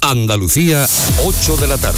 Andalucía, 8 de la tarde.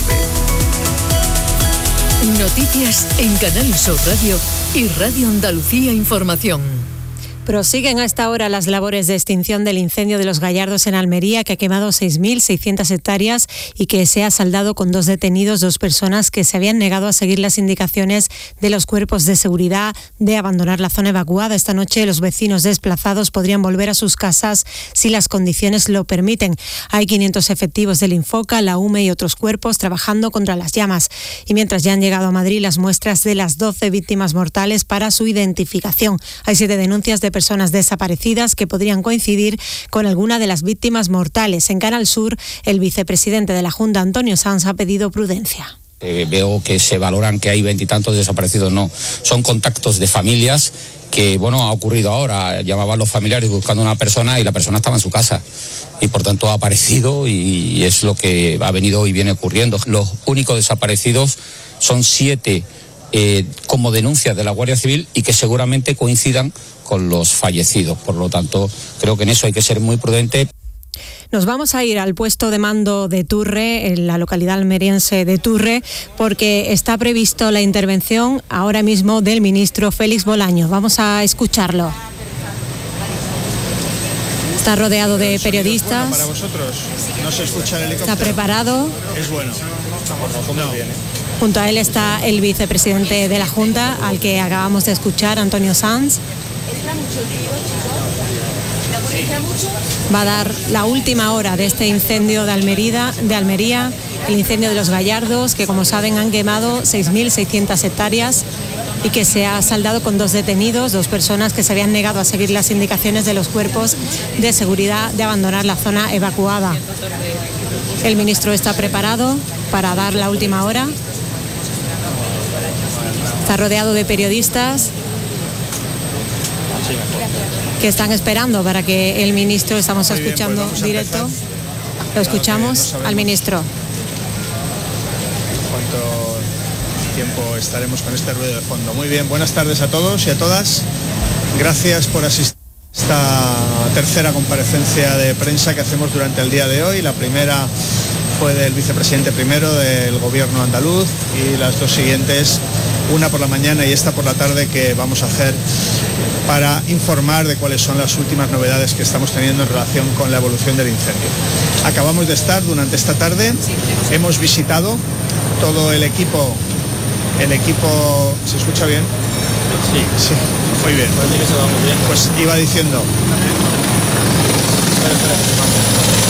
Noticias en Canal Sur Radio y Radio Andalucía Información. Prosiguen a esta hora las labores de extinción del incendio de Los Gallardos en Almería, que ha quemado 6.600 hectáreas y que se ha saldado con 2 detenidos, 2 personas que se habían negado a seguir las indicaciones de los cuerpos de seguridad de abandonar la zona evacuada. Esta noche los vecinos desplazados podrían volver a sus casas si las condiciones lo permiten. Hay 500 efectivos del Infoca, la UME y otros cuerpos trabajando contra las llamas. Y mientras ya han llegado a Madrid las muestras de las 12 víctimas mortales para su identificación. Hay 7 denuncias de personas desaparecidas que podrían coincidir con alguna de las víctimas mortales. En Canal Sur, el vicepresidente de la Junta, Antonio Sanz, ha pedido prudencia. Veo que se valoran que hay 20 y tantos desaparecidos. No, son contactos de familias que, ha ocurrido ahora. Llamaban los familiares buscando a una persona y la persona estaba en su casa. Y por tanto ha aparecido y es lo que ha venido y viene ocurriendo. Los únicos desaparecidos son 7 como denuncias de la Guardia Civil y que seguramente coincidan con los fallecidos. Por lo tanto, creo que en eso hay que ser muy prudente. Nos vamos a ir al puesto de mando de Turre, en la localidad almeriense de Turre, porque está previsto la intervención ahora mismo del ministro Félix Bolaños. Vamos a escucharlo. Está rodeado de periodistas. Para vosotros, no se escucha el helicóptero. Está preparado. Es bueno. Junto a él está el vicepresidente de la Junta, al que acabamos de escuchar, Antonio Sanz. Va a dar la última hora de este incendio de Almería, el incendio de Los Gallardos, que como saben han quemado 6.600 hectáreas y que se ha saldado con 2 detenidos, 2 personas que se habían negado a seguir las indicaciones de los cuerpos de seguridad de abandonar la zona evacuada. El ministro está preparado para dar la última hora. Está rodeado de periodistas que están esperando para que el ministro, estamos escuchando directo, lo escuchamos al ministro. ¿Cuánto tiempo estaremos con este ruido de fondo? Muy bien, buenas tardes a todos y a todas. Gracias por asistir a esta tercera comparecencia de prensa que hacemos durante el día de hoy. La primera fue del vicepresidente primero del gobierno andaluz y las 2 siguientes, una por la mañana y esta por la tarde, que vamos a hacer para informar de cuáles son las últimas novedades que estamos teniendo en relación con la evolución del incendio. Acabamos de estar durante esta tarde, hemos visitado todo el equipo. ¿Se escucha bien? Sí, muy bien. Pues iba diciendo.